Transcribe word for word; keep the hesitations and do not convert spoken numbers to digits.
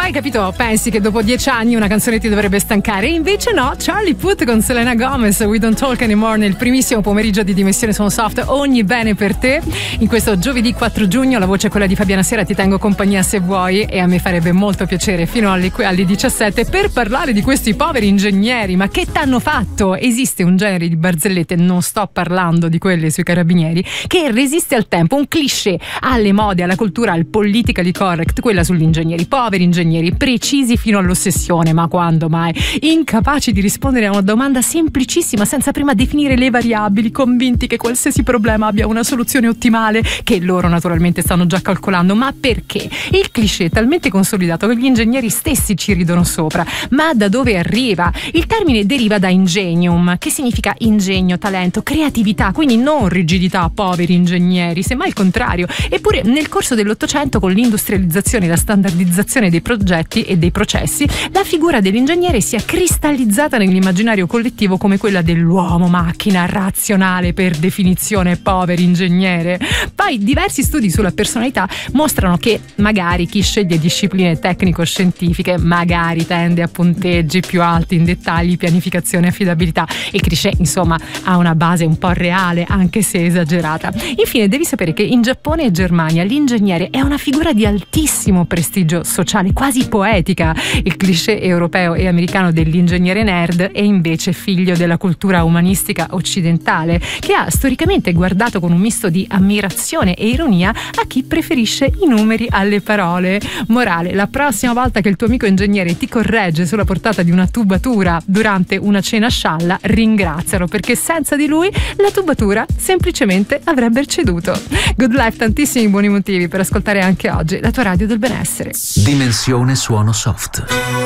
Hai capito? Pensi che dopo dieci anni una canzone ti dovrebbe stancare, invece no. Charlie Puth con Selena Gomez, We Don't Talk Anymore, nel primissimo pomeriggio di Dimensione Sono Soft. Ogni bene per te. In questo giovedì quattro giugno la voce è quella di Fabiana Sera, ti tengo compagnia se vuoi, e a me farebbe molto piacere fino alle, alle diciassette per parlare di questi poveri ingegneri. Ma che t'hanno fatto? Esiste un genere di barzellette, non sto parlando di quelle sui carabinieri, che resiste al tempo, un cliché, alle mode, alla cultura, al politically correct, quella sugli ingegneri, poveri ingegneri, precisi fino all'ossessione, ma quando mai, incapaci di rispondere a una domanda semplicissima senza prima definire le variabili, convinti che qualsiasi problema abbia una soluzione ottimale che loro naturalmente stanno già calcolando. Ma perché? Il cliché è talmente consolidato che gli ingegneri stessi ci ridono sopra. Ma da dove arriva? Il termine deriva da ingenium, che significa ingegno, talento, creatività, quindi non rigidità, poveri ingegneri, semmai il contrario. Eppure nel corso dell'Ottocento, con l'industrializzazione e la standardizzazione dei progetti e dei processi, la figura dell'ingegnere si è cristallizzata nell'immaginario collettivo come quella dell'uomo macchina razionale, per definizione poveri ingegnere. Poi diversi studi sulla personalità mostrano che magari chi sceglie discipline tecnico-scientifiche magari tende a punteggi più alti in dettagli, pianificazione e affidabilità. Il cliché insomma ha una base un po' reale, anche se esagerata. Infine devi sapere che in Giappone e Germania l'ingegnere è una figura di altissimo prestigio sociale, quasi poetica. Il cliché europeo e americano dell'ingegnere nerd è invece figlio della cultura umanistica occidentale, che ha storicamente guardato con un misto di ammirazione e ironia a chi preferisce i numeri alle parole. Morale: la prossima volta che il tuo amico ingegnere ti corregge sulla portata di una tubatura durante una cena scialla, ringrazialo, perché senza di lui la tubatura semplicemente avrebbe ceduto. Good Life, tantissimi buoni motivi per ascoltare anche oggi la tua radio del benessere. Dimensione Suono Soft.